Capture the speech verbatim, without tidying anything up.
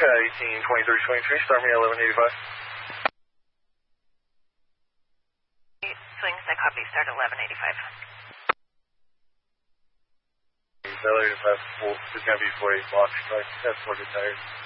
eighteen twenty-three twenty-three, start me at eleven eighty-five. Swings, I copy, start eleven eighty-five. eleven eighty-five, it's going to be forty blocks, so I think that's what it's tired.